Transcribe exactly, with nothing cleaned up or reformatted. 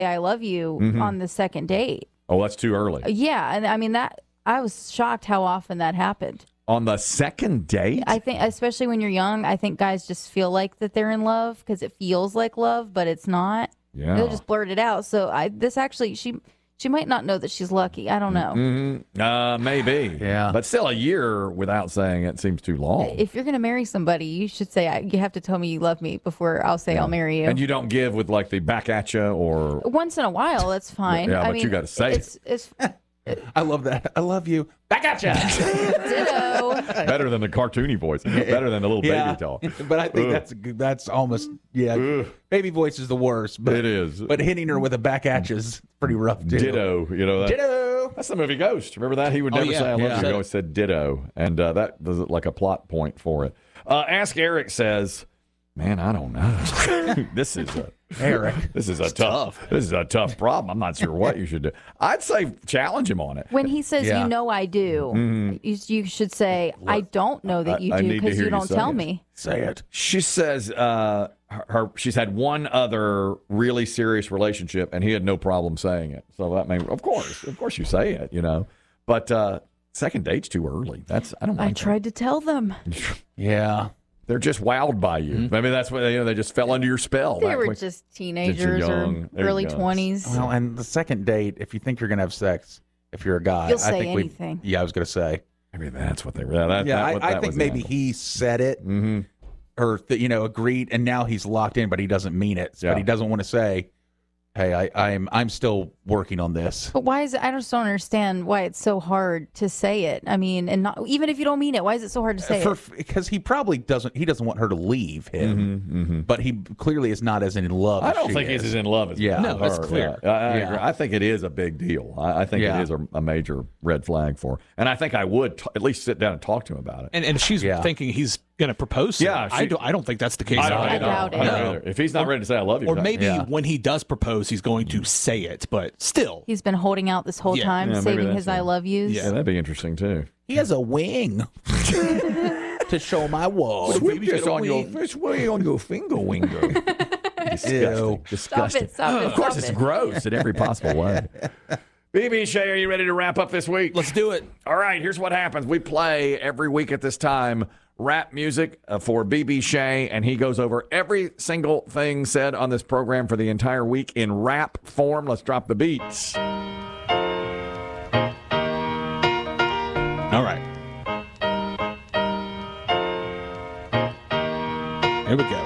I love you Mhm. on the second date. Oh, that's too early. Yeah, and I mean that I was shocked how often that happened. On the second date? I think, especially when you're young, I think guys just feel like that they're in love because it feels like love, but it's not. Yeah. They'll just blurt it out. So I, this actually, she, she might not know that she's lucky. I don't know. Mm-hmm. Uh, maybe. Yeah. But still, a year without saying it seems too long. If you're gonna marry somebody, you should say I, you have to tell me you love me before I'll say I'll marry you. And you don't give with like the back at you or. Once in a while, that's fine. Yeah, I but mean, you gotta say it's, it's I love that. I love you. Back at ya. ditto. Better than the cartoony voice. Better than the little Yeah. baby talk. But I think Ugh. that's that's almost yeah. Ugh. Baby voice is the worst. But, It is. But hitting her with a back at you is pretty rough too. Ditto. You know that. Ditto. That's the movie Ghost. Remember that? He would Oh, never yeah, say I love yeah. you. He always said ditto. And uh, that was like a plot point for it. Uh, Ask Eric says, man, I don't know. this is a Eric. This is a tough, This is a tough problem. I'm not sure what you should do. I'd say challenge him on it. When he says, Yeah. "You know I do," you, you should say, "I don't know that you I- I do need to because hear you you don't say tell it." me." Say it. She says uh, her, her she's had one other really serious relationship, and he had no problem saying it. So that may, of course, of course, you say it, you know. But uh, second date's too early. That's I don't. I Like tried to tell them. that. Yeah. They're just wowed by you. Mm-hmm. Maybe that's what you know. They just fell under your spell. They that were quick. just teenagers young. or They're early young. twenties. Well, and the second date, if you think you're gonna have sex, if you're a guy, You'll I say think we. anything. Yeah, I was gonna say. Maybe that's what they were. Yeah, that, Yeah, that, I, what- I that think was the maybe angle. he said it, Mhm. or th- you know, agreed, and now he's locked in, but he doesn't mean it. Yeah. But he doesn't want to say, "Hey, I, I'm I'm still working on this." But why is it? I just don't understand why it's so hard to say it. I mean, and not even if you don't mean it, why is it so hard to say For, it? because he probably doesn't. He doesn't want her to leave him, Mhm. but he clearly is not as in love. I as don't she think is. he's as in love as Yeah. with No, her. that's clear. Yeah, I, I, Yeah. agree. I think it is a big deal. I, I think Yeah. it is a, a major red flag for her. And I think I would t- at least sit down and talk to him about it. And and she's Yeah. thinking he's going to propose. soon. Yeah, I she- don't. I don't think that's the case. I don't, I either. doubt I it. don't No. either. If he's not ready to say I love you, Or then- maybe Yeah. when he does propose, he's going to say it. But still, He's been holding out this whole Yeah. time, Yeah, maybe saving that's his it. "I love yous." yeah, that'd be interesting too. He has a wing to show my wall. Sweep this on your, this way on your finger winger. Disgusting. Ew. Stop Disgusting. it! Stop it! Of course, stop it's it. gross in every possible way. B B Shay, are you ready to wrap up this week? let's do it. All right, here's what happens. We play every week at this time rap music uh, for B B Shay, and he goes over every single thing said on this program for the entire week in rap form. Let's drop the beats. All right. Here we go.